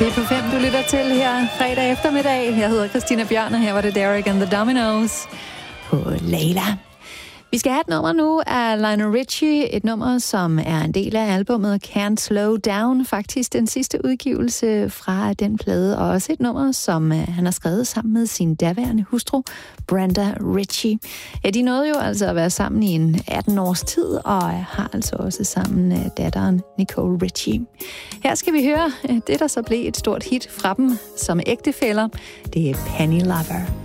Det er på 5, du lytter til her fredag eftermiddag. Jeg hedder Christina Bjørn, og her var det Derek and the Dominos på Layla. Vi skal have et nummer nu af Lionel Richie, et nummer, som er en del af albumet Can't Slow Down, faktisk den sidste udgivelse fra den plade, og også et nummer, som han har skrevet sammen med sin daværende hustru, Brenda Richie. Ja, de nåede jo altså at være sammen i en 18 års tid, og har altså også sammen datteren Nicole Richie. Her skal vi høre det, der så blev et stort hit fra dem som ægtefæller. Det er Penny Lover.